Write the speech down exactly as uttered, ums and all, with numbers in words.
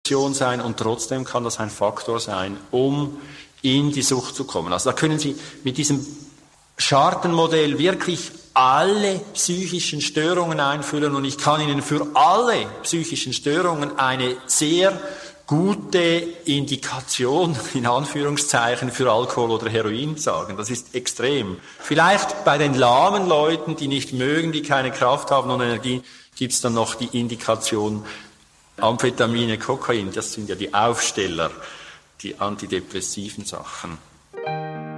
Depression sein und trotzdem kann das ein Faktor sein, um in die Sucht zu kommen. Also da können Sie mit diesem Schartenmodell wirklich alle psychischen Störungen einfüllen und ich kann Ihnen für alle psychischen Störungen eine sehr gute Indikation, in Anführungszeichen, für Alkohol oder Heroin sagen. Das ist extrem. Vielleicht bei den lahmen Leuten, die nicht mögen, die keine Kraft haben und Energie, gibt es dann noch die Indikation Amphetamine, Kokain. Das sind ja die Aufsteller, die antidepressiven Sachen.